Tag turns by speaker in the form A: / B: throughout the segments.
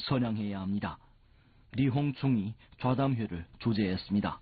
A: 선양해야 합니다. 리홍충이 좌담회를 주재했습니다.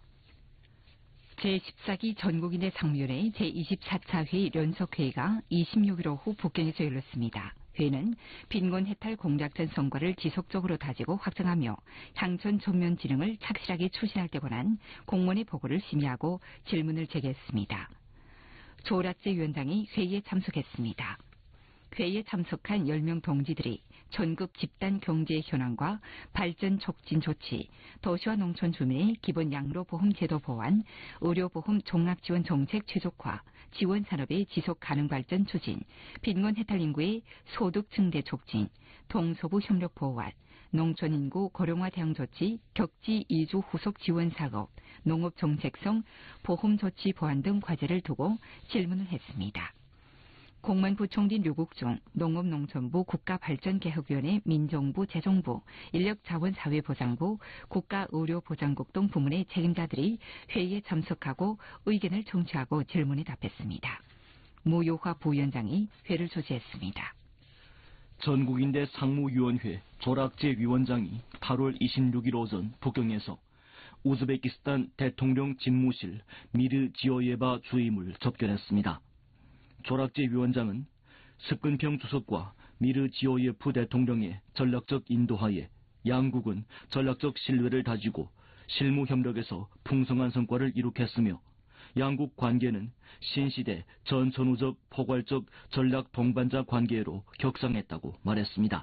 B: 제14기 전국인대 상무위원회 제24차 회의 연석회의가 26일 오후 북경에서 열렸습니다. 회의는 빈곤 해탈 공작전 성과를 지속적으로 다지고 확장하며 향전 전면 진흥을 착실하게 추진할 때 관한 공무원의 보고를 심의하고 질문을 제기했습니다. 조락재 위원장이 회의에 참석했습니다. 회의에 참석한 10명 동지들이 전국 집단 경제 현황과 발전 촉진 조치, 도시와 농촌 주민의 기본 양로보험 제도 보완, 의료보험 종합지원 정책 최적화, 지원 산업의 지속 가능 발전 추진, 빈곤 해탈 인구의 소득 증대 촉진, 동서부 협력 보완, 농촌 인구 고령화 대응 조치, 격지 이주 후속 지원 사업, 농업 정책성 보험 조치 보완 등 과제를 두고 질문을 했습니다. 공무원 부총리 류국종, 농업농촌부 국가발전개혁위원회 민정부 재정부, 인력자원사회보장부, 국가의료보장국 등 부문의 책임자들이 회의에 참석하고 의견을 청취하고 질문에 답했습니다. 무효화 부위원장이 회를 주재했습니다.
A: 전국인대 상무위원회 조락재 위원장이 8월 26일 오전 북경에서 우즈베키스탄 대통령 집무실 미르 지오예바 주임을 접견했습니다. 조락재 위원장은 습근평 주석과 미르 지오예프 대통령의 전략적 인도하에 양국은 전략적 신뢰를 다지고 실무 협력에서 풍성한 성과를 이룩했으며 양국 관계는 신시대 전천후적 포괄적 전략 동반자 관계로 격상했다고 말했습니다.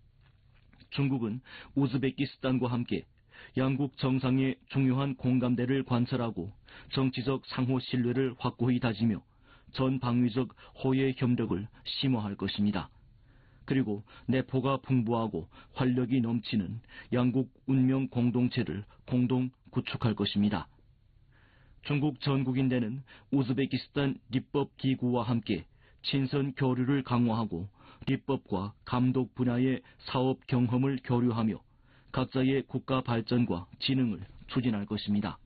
A: 중국은 우즈베키스탄과 함께 양국 정상의 중요한 공감대를 관철하고 정치적 상호 신뢰를 확고히 다지며 전 방위적 호혜 협력을 심화할 것입니다. 그리고 내포가 풍부하고 활력이 넘치는 양국 운명 공동체를 공동 구축할 것입니다. 중국 전국인대는 우즈베키스탄立법기구와 함께 친선 교류를 강화하고立법과 감독 분야의 사업 경험을 교류하며 각자의 국가 발전과 진흥을 추진할 것입니다.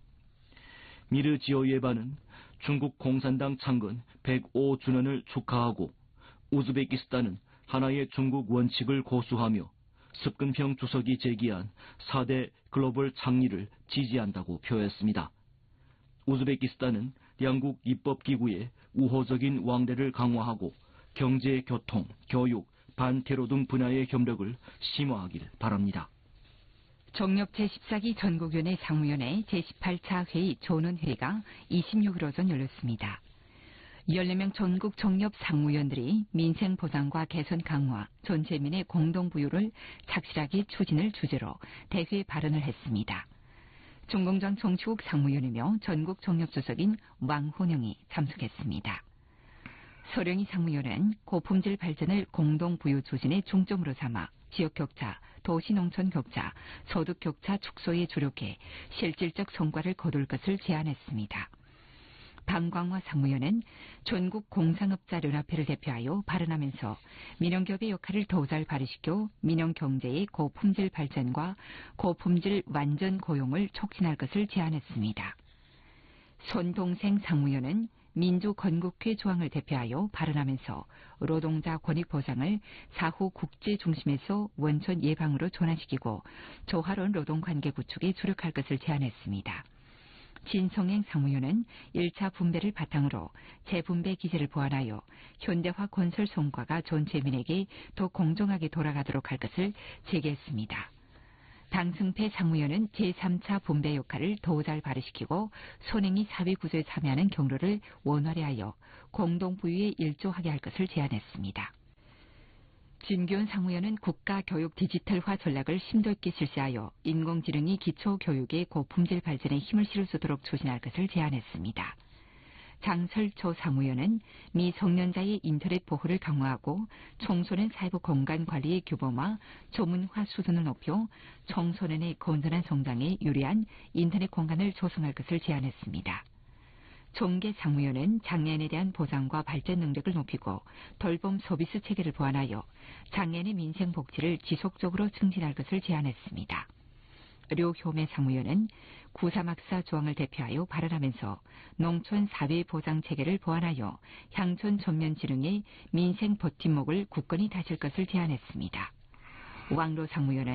A: 미르 지오예바는 중국 공산당 창건 105주년을 축하하고 우즈베키스탄은 하나의 중국 원칙을 고수하며 습근평 주석이 제기한 4대 글로벌 창의를 지지한다고 표했습니다. 우즈베키스탄은 양국 입법기구의 우호적인 왕래를 강화하고 경제, 교통, 교육, 반테러 등 분야의 협력을 심화하길 바랍니다.
B: 정력 제14기 전국위원회 상무위원회 제18차 회의 조논회의가 26일 오전 열렸습니다. 14명 전국 정력 상무위원들이 민생 보장과 개선 강화, 전체민의 공동부유를 착실하게 추진을 주제로 대회 발언을 했습니다. 중공장 정치국 상무위원이며 전국 정력주석인 왕훈영이 참석했습니다. 서령희 상무위원은 고품질 발전을 공동부유 추진의 중점으로 삼아 지역격차, 도시농촌 격차, 소득격차 축소에 주력해 실질적 성과를 거둘 것을 제안했습니다. 방광화 상무위원은 전국 공상업자연합회를 대표하여 발언하면서 민영기업의 역할을 더 잘 발휘시켜 민영경제의 고품질 발전과 고품질 완전 고용을 촉진할 것을 제안했습니다. 손동생 상무위원은 민주건국회 조항을 대표하여 발언하면서 노동자 권익 보장을 사후 국제 중심에서 원천 예방으로 전환시키고 조화로운 노동관계 구축에 주력할 것을 제안했습니다. 진성행 상무위원은 1차 분배를 바탕으로 재분배 기제를 보완하여 현대화 건설 성과가 전체민에게 더 공정하게 돌아가도록 할 것을 제기했습니다. 당승패 상무위원은 제3차 분배 역할을 더 잘 발휘시키고 손행이 사회구조에 참여하는 경로를 원활히하여 공동부유에 일조하게 할 것을 제안했습니다. 진교원 상무위원은 국가교육 디지털화 전략을 심도 있게 실시하여 인공지능이 기초교육의 고품질 발전에 힘을 실을 수 있도록 추진할 것을 제안했습니다. 장설초 상무위원은 미성년자의 인터넷 보호를 강화하고 청소년 사이버 공간 관리의 규범화, 조문화 수준을 높여 청소년의 건전한 성장에 유리한 인터넷 공간을 조성할 것을 제안했습니다. 종계 상무위원은 장애인에 대한 보장과 발전 능력을 높이고 돌봄 서비스 체계를 보완하여 장애인의 민생 복지를 지속적으로 증진할 것을 제안했습니다. 류효매 상무위원은 구사막사 조항을 대표하여 발언하면서 농촌 사회보장 체계를 보완하여 향촌 전면 진흥의 민생 버팀목을 굳건히 다질 것을 제안했습니다. 왕로 상무위원은